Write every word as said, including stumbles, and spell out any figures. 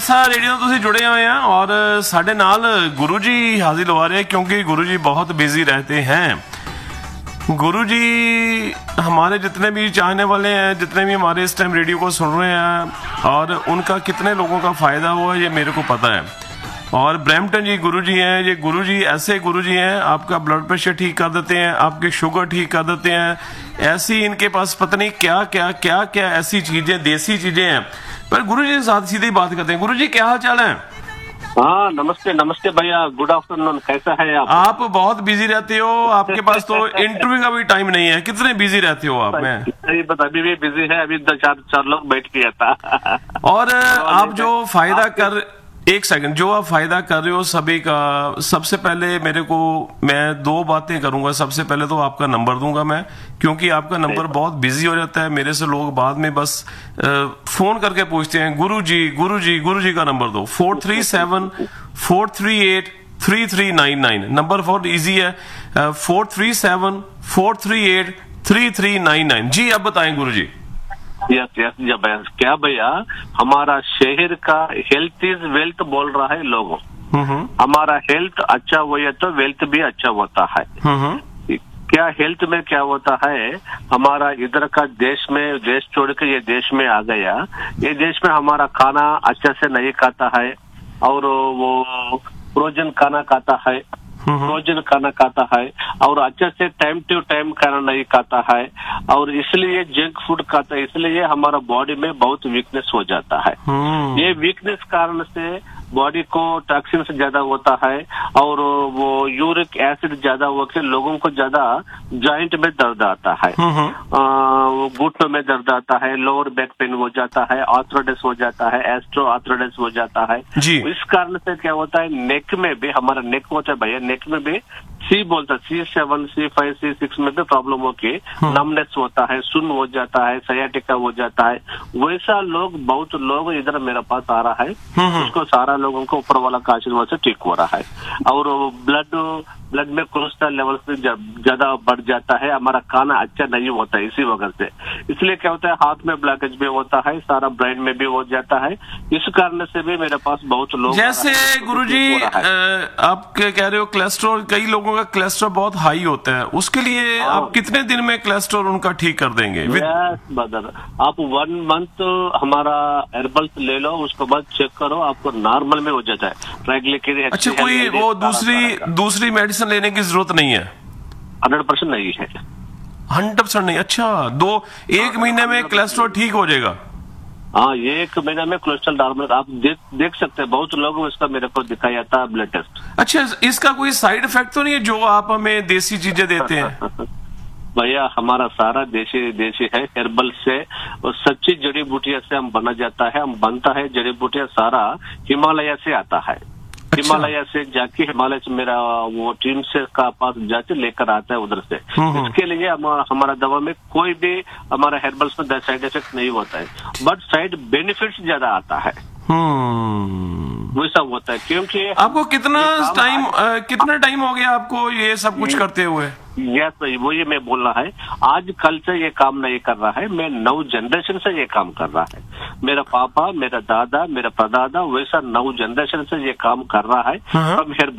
सा रेडियो ਤੁਸੀਂ जुड़े हुए हैं और साढ़े नाल गुरु जी हाजिर हो रहे हैं क्योंकि गुरु जी बहुत बिजी रहते हैं। गुरु जी हमारे जितने भी चाहने वाले हैं, जितने भी हमारे इस टाइम रेडियो को सुन रहे हैं और उनका कितने लोगों का फायदा हुआ ये मेरे को पता है। और ब्रैम्पटन जी गुरु जी हैं, ये गुरु जी ऐसे गुरु जी हैं, आपका ब्लड प्रेशर ठीक कर देते हैं, आपके शुगर ठीक कर देते हैं। ऐसी इनके पास पता नहीं क्या क्या क्या क्या ऐसी चीजें, देसी चीजें हैं। पर गुरु जी के साथ सीधी बात करते हैं। गुरु जी क्या हाल चाल है? हाँ नमस्ते नमस्ते भैया, गुड आफ्टरनून, कैसा है आप? आप बहुत बिजी रहते हो, आपके पास तो इंटरव्यू का भी टाइम नहीं है। कितने बिजी रहते हो आप? में अभी भी बिजी है, अभी दो चार चार लोग बैठ किया था। और आप जो फायदा कर एक सेकंड जो आप फायदा कर रहे हो सभी का, सबसे पहले मेरे को मैं दो बातें करूंगा। सबसे पहले तो आपका नंबर दूंगा मैं, क्योंकि आपका नंबर बहुत बिजी हो जाता है। मेरे से लोग बाद में बस फोन करके पूछते हैं गुरु जी गुरु जी गुरु जी का नंबर दो। Four three seven four three eight three three nine nine number बहुत इजी है। Four three seven four three eight three three nine nine. जी अब बताएं गुरु जी। यस यस जब क्या भैया, हमारा शहर का हेल्थ इज वेल्थ बोल रहा है लोगों। हमारा हेल्थ अच्छा हो तो वेल्थ भी अच्छा होता है। क्या हेल्थ में क्या होता है, हमारा इधर का देश में देश छोड़ के ये देश में आ गया। ये देश में हमारा खाना अच्छे से नहीं खाता है और वो फ्रोजन खाना खाता है, फ्रोजन खाना खाता है और अच्छे से टाइम टू टाइम खाना नहीं खाता है और इसलिए जंक फूड खाता है। इसलिए हमारा बॉडी में बहुत वीकनेस हो जाता है। ये वीकनेस कारण से बॉडी को टॉक्सिन से ज्यादा होता है और वो यूरिक एसिड ज्यादा होकर लोगों को ज्यादा जॉइंट में दर्द आता है, वो घुटनों में दर्द आता है, लोअर बैक पेन हो जाता है, आर्थराइटिस हो जाता है, एस्ट्रो आर्थराइटिस हो जाता है। इस कारण से क्या होता है, नेक में भी, हमारा नेक होता है भैया, नेक में भी सी बोलता है, सी सेवन सी फाइव सी सिक्स में भी प्रॉब्लम होके नमनेस होता है, सुन हो जाता है, सयाटिका हो जाता है। वैसा लोग बहुत लोग इधर मेरे पास आ रहा है, उसको सारा लोगों को ऊपर वाला का आशीर्वाद से ठीक हो रहा है। और ब्लड ब्लड में कोलेस्ट्रॉल लेवल से ज्यादा बढ़ जाता है, हमारा खाना अच्छा नहीं होता है इसी वजह से। इसलिए क्या होता है, हाथ में ब्लॉकेज भी होता है, सारा ब्रेन में भी हो जाता है। इस कारण से भी मेरे पास बहुत लोग, जैसे गुरुजी आप कह रहे हो कोलेस्ट्रॉल, कई लोगों का कोलेस्ट्रॉल बहुत हाई होता है, उसके लिए आप कितने दिन में कोलेस्ट्रॉल उनका ठीक कर देंगे? बदर आप वन मंथ हमारा हेर्बल्स ले लो, उसके बाद चेक करो, आपको नॉर्मल में हो जाता है ट्राइग्लिसराइड। अच्छा, कोई वो दूसरी दूसरी मेडिसिन लेने की जरूरत नहीं है? हंड्रेड परसेंट नहीं है। हंड्रेड परसेंट नहीं? अच्छा, दो एक महीने में कोलेस्ट्रॉल ठीक हो जाएगा? हाँ, ये एक महीने में कोलेस्ट्रॉल नॉर्मल आप देख देख सकते हैं। बहुत लोगों इसका मेरे को दिखाया था ब्लड टेस्ट। अच्छा, इसका कोई साइड इफेक्ट तो नहीं है जो आप हमें देसी चीजें देते हैं? भैया हमारा सारा देसी देसी है, हेर्बल से और सच्ची जड़ी बूटिया से हम बना जाता है। हम बनता है जड़ी बूटिया सारा हिमालय से आता है। अच्छा। हिमालय से जाके हिमालय से मेरा वो टीम से का पास जाके लेकर आता है उधर से। इसके लिए हमारा हमारा दवा में कोई भी हमारा हेर्बल्स में साइड इफेक्ट नहीं होता है, बट साइड बेनिफिट्स ज्यादा आता है। वैसा होता है क्योंकि आपको कितना टाइम कितना टाइम हो गया आपको ये सब कुछ करते हुए? यस भाई, वो ये मैं बोल रहा है, आज कल से ये काम नहीं कर रहा है, मैं नौ जनरेशन से ये काम कर रहा है। मेरा पापा, मेरा दादा, मेरा परदादा, वैसा नौ जनरेशन से ये काम कर रहा है।